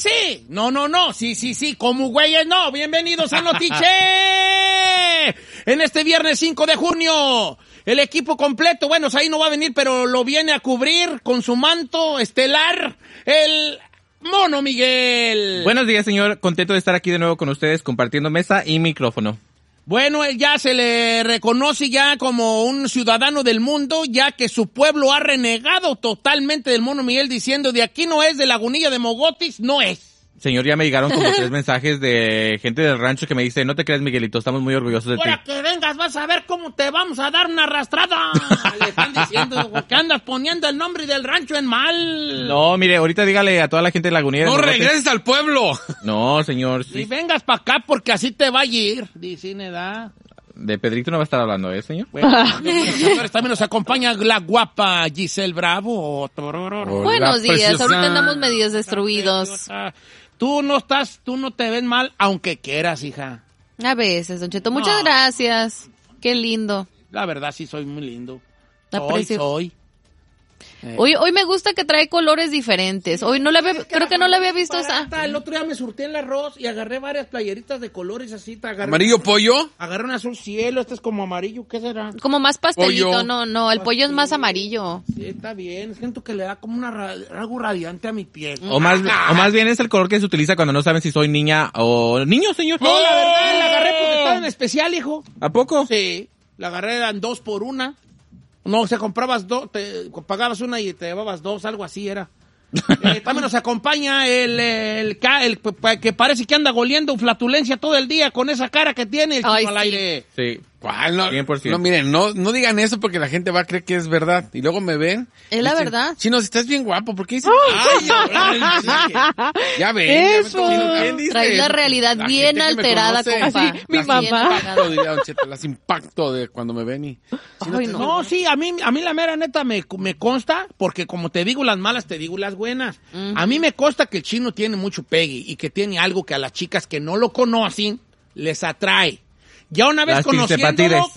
Sí. No. Sí. Como güeyes, no. Bienvenidos a Notiche. En este viernes 5 de junio. El equipo completo. Bueno, ahí no va a venir, pero lo viene a cubrir con su manto estelar. El Mono Miguel. Buenos días, señor. Contento de estar aquí de nuevo con ustedes, compartiendo mesa y micrófono. Bueno, él ya se le reconoce ya como un ciudadano del mundo, ya que su pueblo ha renegado totalmente del Mono Miguel, diciendo de aquí no es, de Lagunilla de Mogotis, no es. Señor, ya me llegaron como 3 mensajes de gente del rancho que me dice, no te creas, Miguelito, estamos muy orgullosos de ti. Ahora que vengas vas a ver cómo te vamos a dar una arrastrada. Le están diciendo que andas poniendo el nombre del rancho en mal. No, mire, ahorita dígale a toda la gente de Lagunilla de Mogotis. ¡No regreses al pueblo! No, señor, sí. Y vengas para acá porque así te va a ir, dice Neda. De Pedrito no va a estar hablando, señor? Bueno, señores, también nos acompaña la guapa Giselle Bravo. Buenos días, ahorita andamos medios destruidos. Tú no te ves mal, aunque quieras, hija. A veces, Don Cheto. Muchas gracias. Qué lindo. La verdad, sí soy muy lindo. Soy. Hoy me gusta que trae colores diferentes. Hoy no creo que no la había visto. El otro día me surtí el arroz y agarré varias playeritas de colores así. ¿Amarillo pollo? Agarré un azul cielo, este es como amarillo, ¿qué será? Como más pastelito, pollo. No, el pollo es más amarillo. Sí, está bien, siento que le da como algo radiante a mi piel. O más bien es el color que se utiliza cuando no saben si soy niña o niño, señor. No, la verdad, la agarré porque estaba en especial, hijo. ¿A poco? Sí, la agarré, eran 2 por 1. No, o sea, comprabas 2, pagabas una y te llevabas 2, algo así era. También nos acompaña el que parece que anda goliendo flatulencia todo el día con esa cara que tiene el chino al aire. Sí. ¿Cuál? No, 100%. no, miren, no digan eso porque la gente va a creer que es verdad. Y luego me ven. Es la verdad. Chino, si estás bien guapo, ¿por qué dices? Ya ven. Eso. ¿Quién dice Trae la eso? realidad La bien gente que me alterada, conoce, compa. así, Mi las mamá. impacto, diría Don Cheto, las impacto de cuando me ven y... No, sí, a mí la mera neta me consta, porque como te digo las malas, te digo las buenas. A mí me consta que el chino tiene mucho pegue y que tiene algo que a las chicas que no lo conocen les atrae. Ya una vez conociéndolo...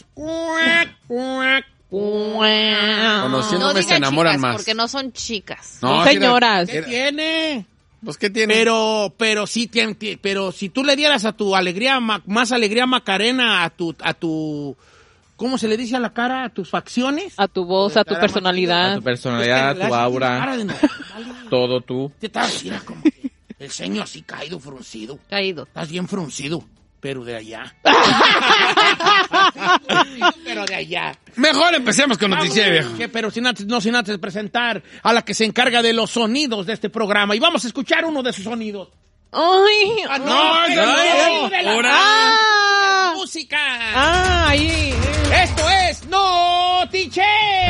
Conociéndome se enamoran chicas, más. porque no son chicas. No, señoras. ¿Qué tiene? Pues, ¿qué tiene? Pero sí tiene, pero si tú le dieras a tu alegría, más alegría Macarena, a tu, ¿cómo se le dice a la cara? A tus facciones. A tu voz, a tu A personalidad. tu personalidad, Es que tu aura, cara de todo tú. te estás así, como que el ceño así caído, fruncido. Caído. Estás bien fruncido, pero de allá. Pero de allá. Mejor empecemos con noticiero, viejo. Pero sin antes presentar a la que se encarga de los sonidos de este programa. Y vamos a escuchar uno de sus sonidos. ¡Ay! ¡Ahora! ¡Música! ¡Ay! ¡Esto es Notiche!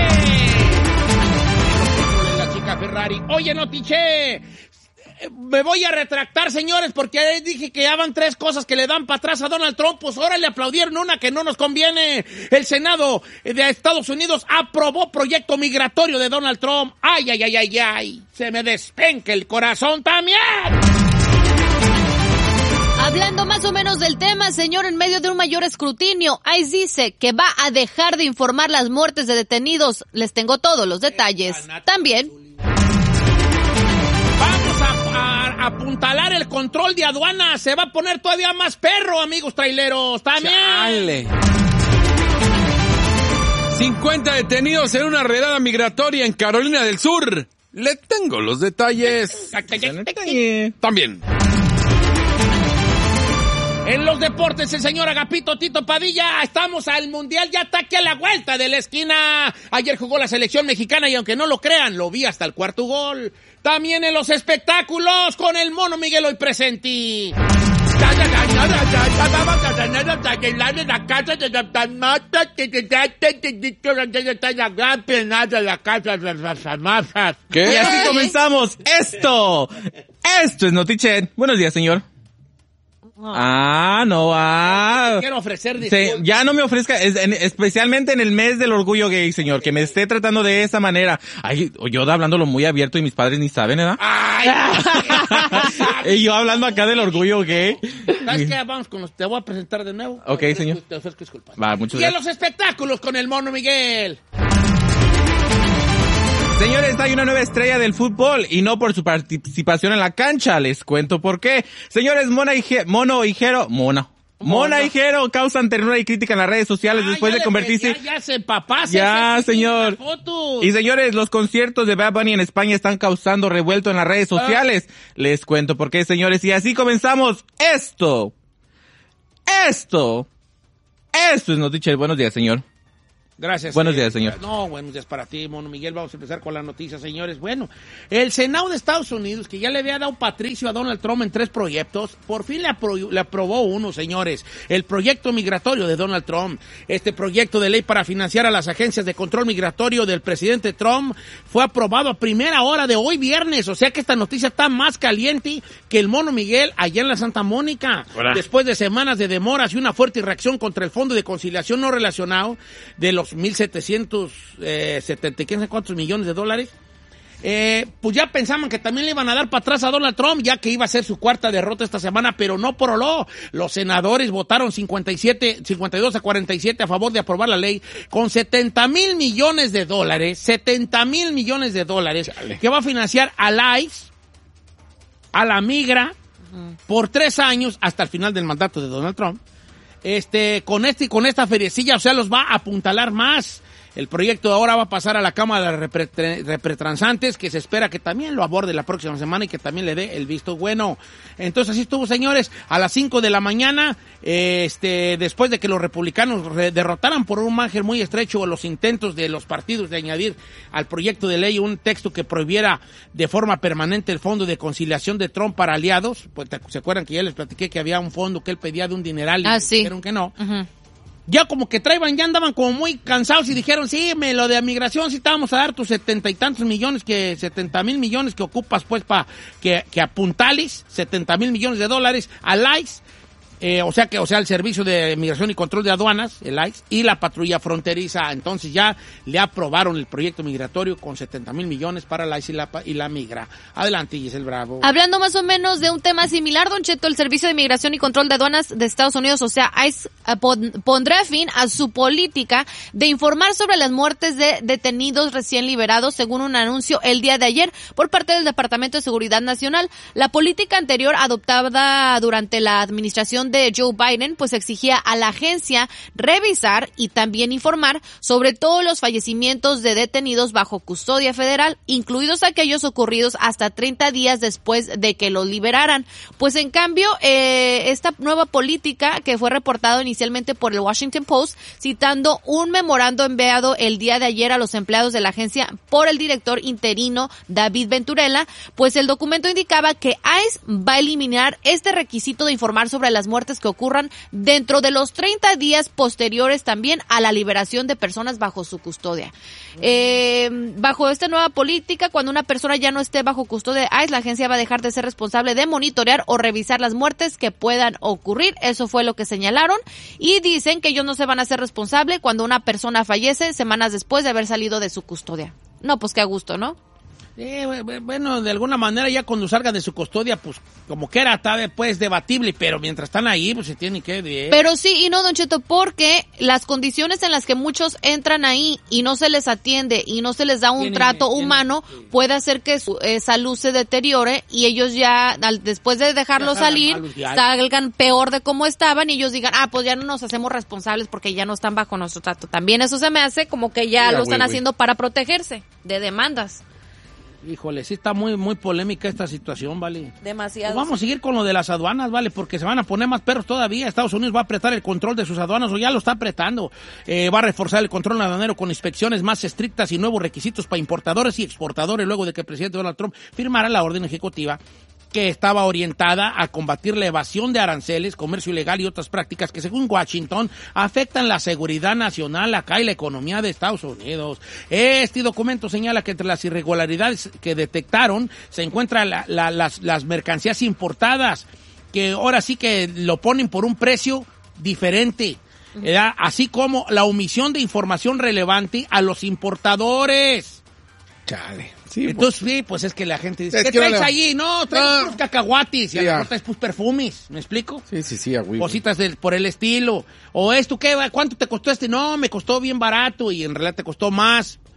La chica Ferrari. Oye, Notiche, me voy a retractar, señores, porque dije que ya van 3 cosas que le dan para atrás a Donald Trump. Pues ahora le aplaudieron una que no nos conviene. El Senado de Estados Unidos aprobó proyecto migratorio de Donald Trump. ¡Ay! Se me despenca el corazón también. Hablando más o menos del tema, señor, en medio de un mayor escrutinio, ICE dice que va a dejar de informar las muertes de detenidos. Les tengo todos los detalles. También... Vamos a apuntalar el control de aduana. Se va a poner todavía más perro, amigos traileros. También. Chale. 50 detenidos en una redada migratoria en Carolina del Sur. Le tengo los detalles. También. En los deportes, el señor Agapito Tito Padilla, estamos al Mundial, ya está aquí a la vuelta de la esquina. Ayer jugó la selección mexicana y aunque no lo crean, lo vi hasta el 4º gol. También en los espectáculos, con el Mono Miguel hoy presente. ¿Qué? Y así comenzamos. Esto es Notiche. Buenos días, señor. Quiero ofrecer disculpas. Ya no me ofrezca, especialmente en el mes del orgullo gay, señor, que me esté tratando de esa manera. Ay, yo hablándolo muy abierto y mis padres ni saben, ¿verdad? Y yo hablando acá del orgullo gay. ¿Sabes qué? Vamos te voy a presentar de nuevo. Ok, señor. Te ofrezco disculpas. Va, muchas Y en gracias. los espectáculos con el Mono Miguel. Señores, hay una nueva estrella del fútbol y no por su participación en la cancha. Les cuento por qué. Señores, Mona y Jero causan ternura y crítica en las redes sociales después de convertirse... Ya se papás. Ya, señor. Y señores, los conciertos de Bad Bunny en España están causando revuelto en las redes sociales. Les cuento por qué, señores. Y así comenzamos Esto es Notiche. Buenos días, señor. Gracias. Buenos días, señor. No, buenos días para ti, Mono Miguel. Vamos a empezar con las noticias, señores. Bueno, el Senado de Estados Unidos, que ya le había dado Patricio a Donald Trump en 3 proyectos, por fin le aprobó uno, señores. El proyecto migratorio de Donald Trump. Este proyecto de ley para financiar a las agencias de control migratorio del presidente Trump fue aprobado a primera hora de hoy viernes. O sea que esta noticia está más caliente que el Mono Miguel allá en la Santa Mónica. Hola. Después de semanas de demoras y una fuerte reacción contra el Fondo de Conciliación no relacionado de los 1,770 y quién sabe cuántos millones de dólares, pues ya pensaban que también le iban a dar para atrás a Donald Trump, ya que iba a ser su cuarta derrota esta semana, pero no poroló. Los senadores votaron 52 a 47 a favor de aprobar la ley con $70,000 millones. $70,000 millones que va a financiar al ICE, a la migra, por 3 años hasta el final del mandato de Donald Trump. Con esta feriecilla, o sea, los va a apuntalar más. El proyecto ahora va a pasar a la Cámara de Representantes, que se espera que también lo aborde la próxima semana y que también le dé el visto bueno. Entonces así estuvo, señores, a las 5 de la mañana, después de que los republicanos derrotaran por un margen muy estrecho los intentos de los partidos de añadir al proyecto de ley un texto que prohibiera de forma permanente el Fondo de Conciliación de Trump para aliados. Pues se acuerdan que ya les platiqué que había un fondo que él pedía de un dineral y dijeron que no. Uh-huh. Ya como que ya andaban como muy cansados y dijeron, sí, lo de migración, sí te vamos a dar tus 70 y tantos millones, 70,000 millones que ocupas, pues, para que apuntales, $70,000 millones al ICE, o sea, el Servicio de Migración y Control de Aduanas, el ICE, y la Patrulla Fronteriza. Entonces ya le aprobaron el proyecto migratorio con $70,000 millones para la ICE y la migra. Adelante, Giselle Bravo. Hablando más o menos de un tema similar, Don Cheto, el Servicio de Migración y Control de Aduanas de Estados Unidos, o sea, ICE, pondrá fin a su política de informar sobre las muertes de detenidos recién liberados, según un anuncio el día de ayer por parte del Departamento de Seguridad Nacional. La política anterior adoptada durante la administración de Joe Biden, pues exigía a la agencia revisar y también informar sobre todos los fallecimientos de detenidos bajo custodia federal, incluidos aquellos ocurridos hasta 30 días después de que los liberaran. Pues en cambio, esta nueva política, que fue reportado inicialmente por el Washington Post, citando un memorando enviado el día de ayer a los empleados de la agencia por el director interino David Venturella, pues el documento indicaba que ICE va a eliminar este requisito de informar sobre las muertes que ocurran dentro de los 30 días posteriores también a la liberación de personas bajo su custodia. Bajo esta nueva política, cuando una persona ya no esté bajo custodia de ICE, la agencia va a dejar de ser responsable de monitorear o revisar las muertes que puedan ocurrir. Eso fue lo que señalaron, y dicen que ellos no se van a hacer responsable cuando una persona fallece semanas después de haber salido de su custodia. No, pues qué a gusto, ¿no? Bueno, de alguna manera ya cuando salgan de su custodia, pues como que era pues debatible, pero mientras están ahí, pues se tiene que... Pero sí y no, Don Cheto, porque las condiciones en las que muchos entran ahí y no se les atiende y no se les da un trato humano, puede hacer que su salud se deteriore y ellos ya, después de dejarlo salir, salgan peor de cómo estaban y ellos digan, pues ya no nos hacemos responsables porque ya no están bajo nuestro trato. También eso se me hace como que ya lo están haciendo para protegerse de demandas. Híjole, sí está muy, muy polémica esta situación, ¿vale? Demasiado. Pues vamos a seguir con lo de las aduanas, ¿vale? Porque se van a poner más perros todavía. Estados Unidos va a apretar el control de sus aduanas, o ya lo está apretando. Va a reforzar el control aduanero con inspecciones más estrictas y nuevos requisitos para importadores y exportadores luego de que el presidente Donald Trump firmara la orden ejecutiva que estaba orientada a combatir la evasión de aranceles, comercio ilegal y otras prácticas que, según Washington, afectan la seguridad nacional acá y la economía de Estados Unidos. Este documento señala que entre las irregularidades que detectaron se encuentran las mercancías importadas, que ahora sí que lo ponen por un precio diferente, así como la omisión de información relevante a los importadores. Chale. Sí, entonces, sí, pues es que la gente dice, ¿qué traes allí? No, traes unos cacahuatis, y a lo mejor traes pues perfumes, ¿me explico? Sí, agüey. Cositas por el estilo. O esto, ¿cuánto te costó este? No, me costó bien barato y en realidad te costó más.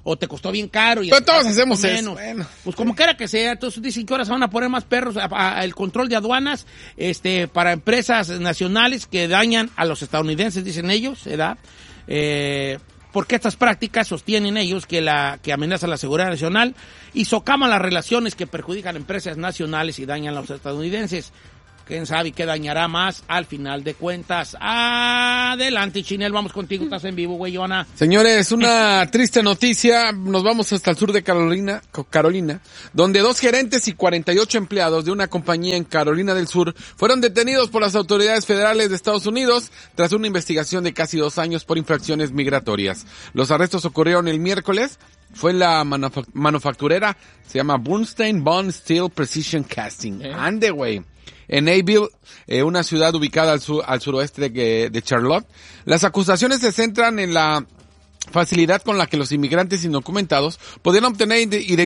o te costó bien caro. Y pero todos hacemos eso. Bueno. Pues como quiera que sea, entonces dicen que ahora se van a poner más perros el control de aduanas para empresas nacionales que dañan a los estadounidenses, dicen ellos, ¿verdad? Porque estas prácticas sostienen ellos que amenazan la seguridad nacional y socavan las relaciones que perjudican a empresas nacionales y dañan a los estadounidenses. ¿Quién sabe qué dañará más al final de cuentas? Adelante, Chinel, vamos contigo, estás en vivo, güeyona. Señores, una triste noticia, nos vamos hasta el sur de Carolina, donde 2 gerentes y 48 empleados de una compañía en Carolina del Sur fueron detenidos por las autoridades federales de Estados Unidos tras una investigación de casi 2 años por infracciones migratorias. Los arrestos ocurrieron el miércoles. Fue en la manufacturera, se llama Bernstein Bond Steel Precision Casting. Ande, güey. En Abbeville, una ciudad ubicada al suroeste de Charlotte. Las acusaciones se centran en la facilidad con la que los inmigrantes indocumentados podían obtener